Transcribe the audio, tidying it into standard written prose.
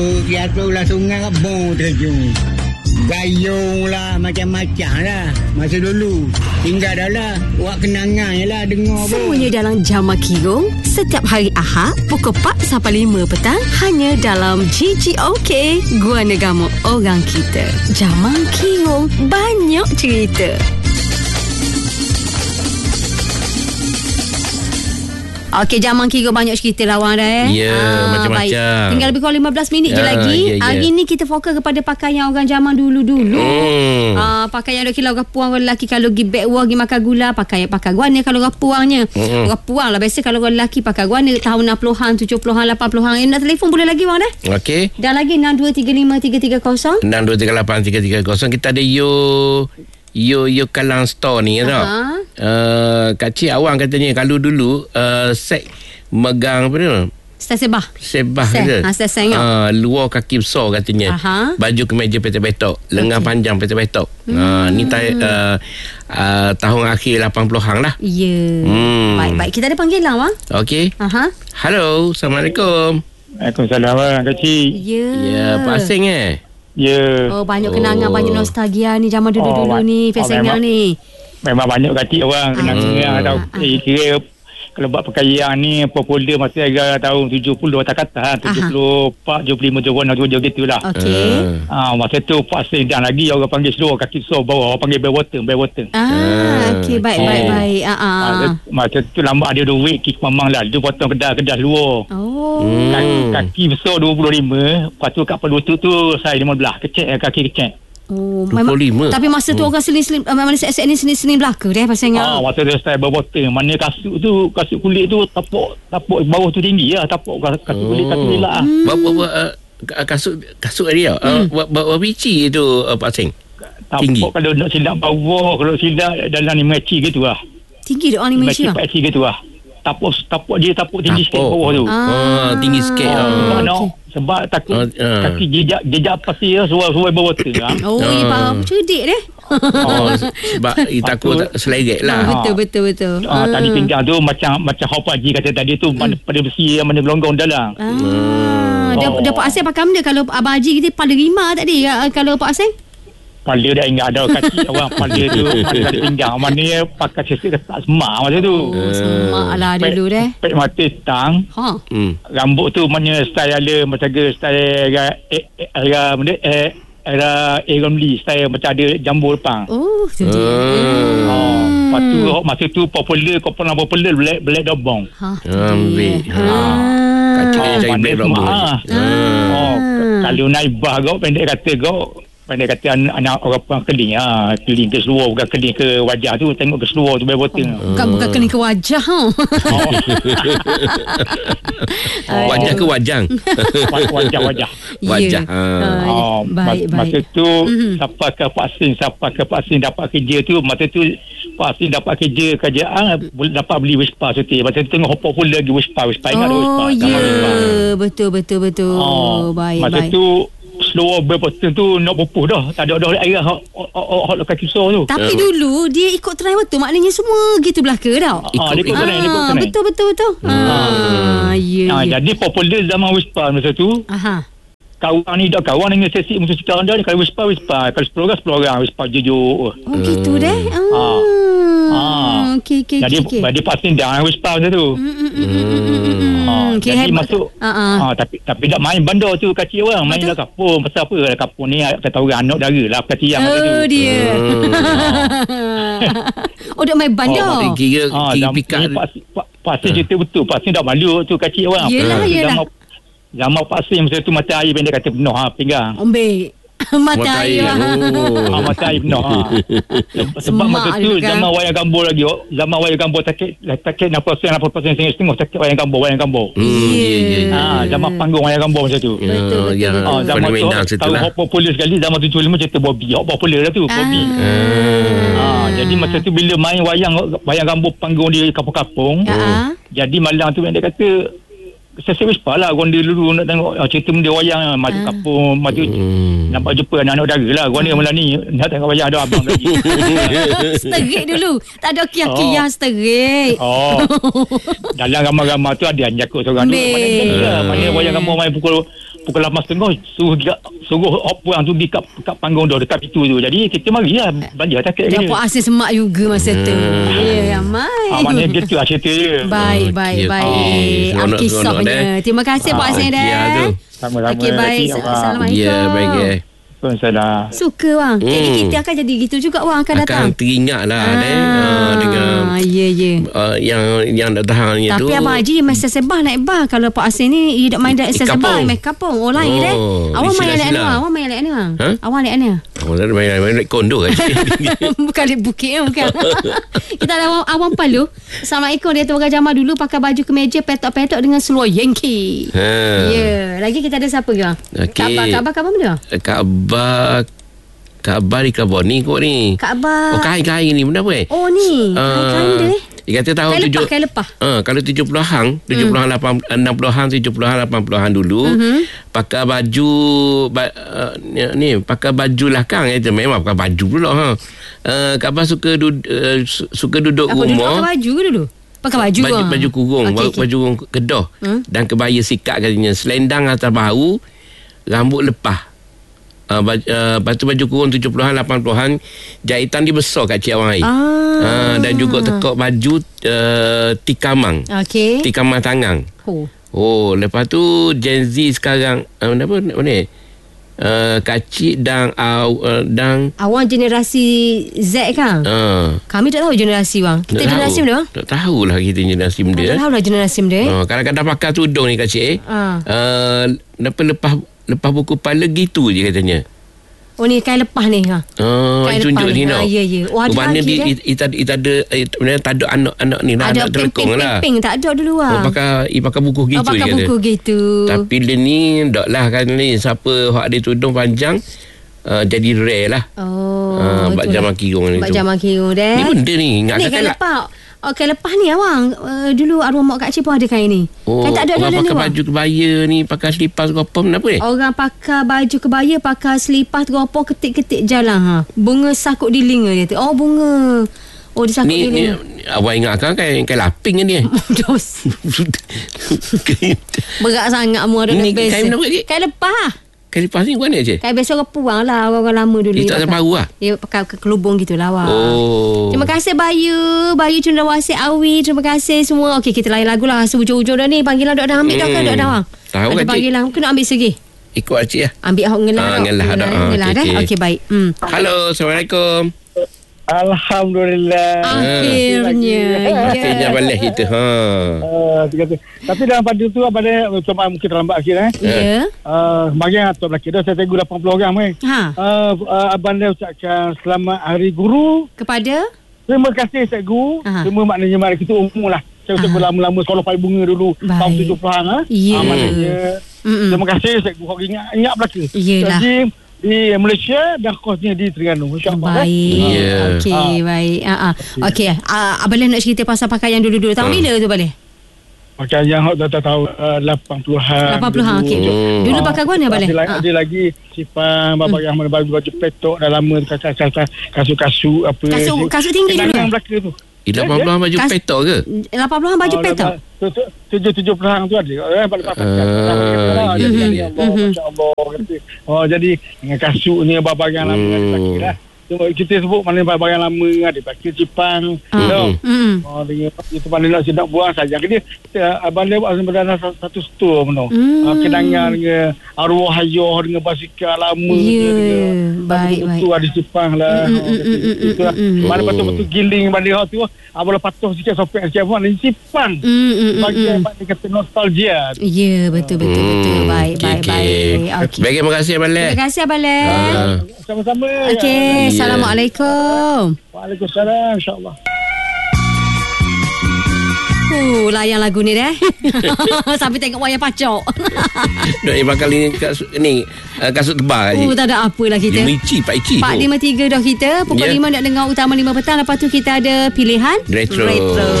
Jatuhlah sungai bong terjun. Gayung lah, macam-macam lah. Masa dulu tinggal dah lah. Buat kenangan je lah dengar pun. Semuanya dalam Jamal Kirong. Setiap hari Ahad pukul 4 sampai 5 petang. Hanya dalam GGOK Gua Negama Orang Kita. Jamal Kirong, banyak cerita. Okey, Jamal Kirong banyak cerita lawan dah macam-macam. Baik. Tinggal lebih kurang 15 minit je lagi. Hari ni kita fokus kepada pakaian orang zaman dulu-dulu. Pakaian dok kira orang puang orang lelaki kalau pergi backward pergi makan gula, pakaian pakai guana kalau orang puangnya. Orang puang lah biasa kalau orang lelaki pakai guana tahun 60-an, 70-an, 80-an. Nak telefon boleh lagi bang dah? Okey. Dah lagi 6235 330. 6238 330. Kita ada Yo Kalang Store ni tau. Kak Cik Awang katanya kalau dulu set megang apa dia? Sebah ke? Seseng. Luar kaki besar katanya. Baju kemeja petok-petok, lengan panjang petok-petok. Ni tahun akhir 80-an lah. Ya. Baik. Kita ada panggilan bang. Okey. Halo, Assalamualaikum. Waalaikumsalam Kak Cik. Ya, Pak Asing Ya. Oh, banyak kenangan, banyak nostalgia ni zaman dulu-dulu ni, Fesengah ni. Memang banyak kati orang kenangan tahu. Kira kalau buat pakaian ni popular masa era tahun 70 atas kata 74, 75, 76 gitulah. Okey. Masa tu Pak Sing dan lagi orang panggil slow kaki slow bawah, orang panggil bare water. Okey, baik. Masa tu lama ada duit kik mamang lah, dia potong kedah luar. Kaki besar 25, lepas tu kat pelutut tu saya 15, kaki kecil. Oh, 25. Tapi masa tu orang seling-seling memang set-set ni seling-seling belaka deh pasal masa tu saya berbotol. Mana kasut kulit tu tapuk bawah tu tinggi lah, tapuk kasut kulit lah. Kasut dia. Berapa biji tu Pak Sing? Tapuk kalau nak silap bawah, kalau silap dalam 5 inci gitu lah. Tinggi dah 5 inci lah. 4 inci gitu lah. Tapuk tinggi sikit bawah tu. Tinggi sikit. Sebab takut kaki jejak pasir suai bawah tu. Faham. Cerdik deh. Sebab takut seleret lah. Betul. Tadi pinggang tu macam Hop Haji kata tadi tu, pada besi yang mana gelonggong dalam. Dia Pak Asing pakai benda kalau Abang Haji kita pada rima tadi kalau Pak Asing? Pala dah ingat ada kaki orang pala tu ada pinggang mana pakai sesuai ketak semak masa tu. Semak lah dulu deh. Pek mata tang. Rambut tu mana style ala macam style era Aaron Lee, style macam ada jambu depan. Tu dia. Lepas tu masa tu popular black dobong. Ambil. Kaki dia cari black dobong. Kalau naik bah pendek kata anak orang puang keling keling ke seluar, bukan keling ke wajah tu, tengok ke seluar tu berbotol. Bukan keling ke wajah. Wajah ke wajang? Wajah. Baik. Masa tu siapa ke Pak Sing dapat kerja tu, masa tu Pak Sing dapat kerjaan dapat beli Vespa cuti. Masa tu tengok hopok pun lagi Vespa ingat Vespa. Betul. Baik. Masa tu slow berpotong tu nak pupuh dah. Tak ada air hot kaki besar tu. Tapi dulu dia ikut try betul, maknanya semua gitu belaka tau. Dia ikut try. Betul. Jadi popular zaman Vespa masa tu. Kawan ni dah kawan dengan sesi musuh sekarang dah. Kalau Vespa kalau 10 orang Vespa jujur. Gitu deh. Okey. Jadi pasti dah Vespa masa tu. Jadi masuk tapi tak main bandar tu kacik orang. Main lah kapur. Pasal apa kapur ni kata orang anak dara lah kacik yang masa tu. Dia dah main bandar. Kira pikat. Pasti cerita betul. Pasti dah malu tu kacik orang. Yelah. Zaman Pak Sing masa tu mata air pendek kata penuh pinggang. Ambil mata air lah. Mata air penuh. Sebab masa tu zaman wayang gambar lagi. Zaman wayang gambar takik 60%, 80% setengah takik wayang gambar. Zaman panggung wayang gambar masa tu. Betul. Zaman tu tahu hot popular sekali zaman 75 cerita Bobby. Hot popular lah tu Bobby. Jadi masa tu bila main wayang gambar panggung di kampung-kampung. Jadi malam tu yang dia kata saya Vespa lah gonda dulu nak tengok cerita benda wayang maju kapung maju nampak jumpa anak-anak dara lah gonda malam ni nak tengok wayang ada abang lagi. Sterik dulu tak ada kiah-kiah sterik. Dalam ramai-ramai tu ada yang jakut seorang tu mana wayang gambar main pukul pukul 8.30 suruh puang tu pergi kat panggung dah dekat pintu tu. Jadi kita marilah belajar takut dia. Dapat asyik semak juga masa tu. Ya, Mai. Maknanya gitu lah cerita dia. Baik. Kisahnya. Terima kasih Pak Asyik dah. Sama-sama. Okey, baik. Assalamualaikum. Ya, baik. Suka bang. Kita akan jadi gitu juga bang akan datang. Akan teringat lah dengan yang datang tu. Tapi Abang Haji masa sebah naik bar. Kalau Pak Asin ni dia main dak sebah main kapung. Oh lain deh. Awak main lain ni. Awak main lain ni bang. Awak lain ni. Awak main kondo kan. Bukan di bukit bukan. Kita ada awam Palu. Assalamualaikum. Dia tu orang Jamal dulu pakai baju kemeja petok-petok dengan seluar Yankee. Ya. Lagi kita ada siapa ke bang? Kabar mana? Kabar di Kebon ni kot ni. Kabar. Kain ni benda apa Oh ni. Kain dia. Dia kata tahun kain lepas. Kalau 70-an, 60-an, 70-an, 80-an dulu, pakai baju pakai baju lah Kang. Itu memang pakai baju pula Kabar suka duduk rumah. Pakai baju dulu. Pakai baju kurung, baju kedah dan kebaya sikat katanya. Selendang atas bahu, rambut lepas. Lepas tu baju kurung 70-an 80-an jahitan dia besar kat Cik Awang air. Dan juga tekuk baju tikamang. Tikamang tangan. Lepas tu Gen Z sekarang apa ni? Kacik dan awang generasi Z kan? Kami tak tahu generasi bang. Kita generasi mana bang? Tak tahulah kita generasi benda. Tak tahulah generasi benda. Kadang-kadang pakai tudung ni kacik. Lepas buku kepala gitu je katanya. Oh ni kain lepas ni tunjuk ni no. Ya. Mana dia tak ada anak-anak ni anak terlekong lah. Ping tak ada dulu pakai buku gitu pakai buku gitu. Tapi dia ni tak lah kan ni siapa hak dia tudung panjang jadi rare lah. Bak Jamal Kirung ni tu. Bak Jamal Kirung deh. Ni benda ni ingat ni kain lepas. Kain lepas ni awang dulu arwah mak Kak Cik pun ada kain ni. Kan tak ada orang pakai baju kebaya ni, pakai selipas gopom kenapa ni? Orang pakai baju kebaya, pakai selipas gopom, ketik-ketik jalan bunga sakut di linga dia tu. Bunga. Dia sakut di linga. Ni awak ingat kan kain laping kan ni? Dos. Berat sangat mu ada best. Kain lepas. Kain lepas ni mana je? Kain biasa orang puang lah, orang lama dulu. Dia tak ada baru lah? Dia pakai kelubung gitu lah. Terima kasih Bayu Cendrawasih Awi. Terima kasih semua. Okey, kita lain lagu lah. Hujung-hujung dah ni. Panggilan dok dah ambil dah ke dok dah bang? Tahu kan cik? Panggilan kena ambil segi. Ikut cik lah. Ambil ahok ngelah dah. Okey, baik. Halo, Assalamualaikum. Alhamdulillah. Akhirnya balik kita. Tapi dalam pada tu abang dia cuma mungkin terlambat akhir bagian atau belakang dah saya tengok 80 orang abang dia ucapkan selamat hari guru kepada terima kasih cikgu. Semua maknanya mari kita umur lah. Saya ucap lama-lama sekolah Pai Bunga dulu tahun 70-an maknanya terima kasih cikgu kau ingat belakang. Jadi di Malaysia dan kosnya di Terengganu, insya-Allah. Baik. Okey, baik. Okey, Abang nak cerita pasal pakaian dulu-dulu. Tahun bila tu boleh? Pakaian hok tak tahu 80-an. 80-an okey. Dulu pakai gua ni boleh. Ada lagi sipang bapa yang baju petok dah lama kasut-kasut apa. Kasut tinggi dulu. Yang belakang tu. 80-an baju petok ke? 80-an baju petok. 70-an tu ada. Balik jadi dengan kasut ni barang lama dipakai lah. Kita sebut mana barang lama dipakai cipang. Itu mana nak sedap buang saja. Dia abang dia buat sebenarnya satu store kenangan dengan arwah ayah dengan basikal lama baik. Itu ada cipang lah. Itulah. Mana betul-betul giling balik tu abang patuh sikit sopek sikit pun ada cipang. Bagi dia kata nostalgia. Ya, betul. Baik. Okey. Baik, terima kasih Abang Lek. Terima kasih Abang Lek. Sama-sama. Okey, Assalamualaikum. Waalaikumsalam, insya-Allah. Layan lagu ni deh. Sampai tengok wayang pacok. Dok ni bakal ni kasut tebal je. Tak ada apa lah kita. Pak Ici. 453 dah kita. Pukul 5 nak dengar utama 5 petang. Lepas tu kita ada pilihan Retro.